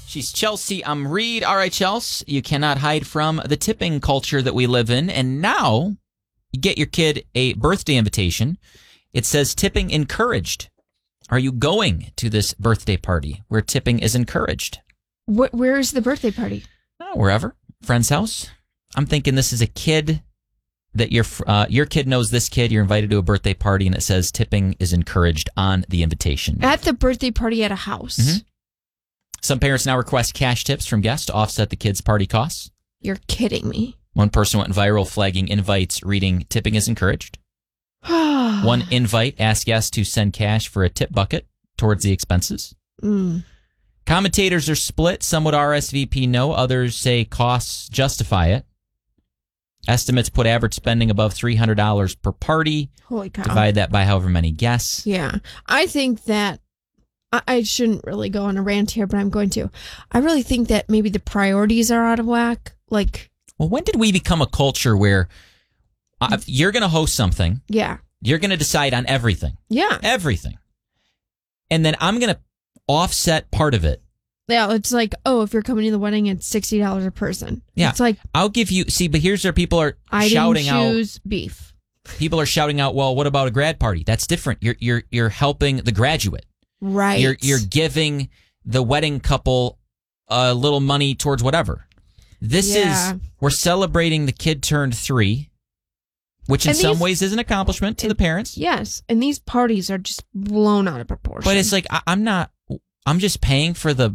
She's Chelsea. I'm Reed. All right, Chelsea, you cannot hide from the tipping culture that we live in. And now you get your kid a birthday invitation. It says tipping encouraged. Are you going to this birthday party where tipping is encouraged? Where is the birthday party? Wherever. Friend's house. I'm thinking this is a kid that your kid knows this kid. You're invited to a birthday party, and it says tipping is encouraged on the invitation. At the birthday party at a house. Mm-hmm. Some parents now request cash tips from guests to offset the kids' party costs. You're kidding me. One person went viral flagging invites reading tipping is encouraged. One invite asked guests to send cash for a tip bucket towards the expenses. Commentators are split. Some would RSVP no. Others say costs justify it. Estimates put average spending above $300 per party. Holy cow. Divide that by however many guests. Yeah. I think that I shouldn't really go on a rant here, but I'm going to. I really think that maybe the priorities are out of whack. Well, when did we become a culture where you're going to host something? Yeah. You're going to decide on everything. Yeah. Everything. And then I'm going to offset part of it. Yeah, it's like, if you're coming to the wedding, it's $60 a person. Yeah. It's like, I'll give you, but here's where people are shouting out. I didn't choose beef. People are shouting out, well, what about a grad party? That's different. You're helping the graduate. Right. You're giving the wedding couple a little money towards whatever. This is, we're celebrating the kid turned 3, which in some ways is an accomplishment to the parents. Yes. And these parties are just blown out of proportion. But it's like, I'm just paying for the,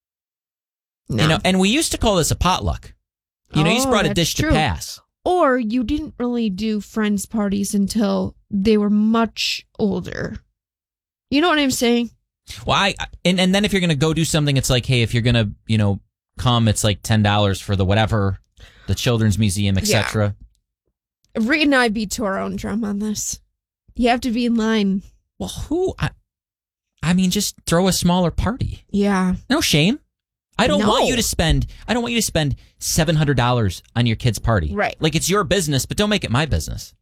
and we used to call this a potluck. You just brought a dish to pass. Or you didn't really do friends parties until they were much older. You know what I'm saying? Well, and then if you're going to go do something, it's like, hey, if you're going to, come, it's like $10 for the whatever, the children's museum, etc. Yeah. Reed and I beat to our own drum on this. You have to be in line. Well, I mean, just throw a smaller party. Yeah. No shame. I don't want you to spend $700 on your kid's party. Right. Like, it's your business, but don't make it my business.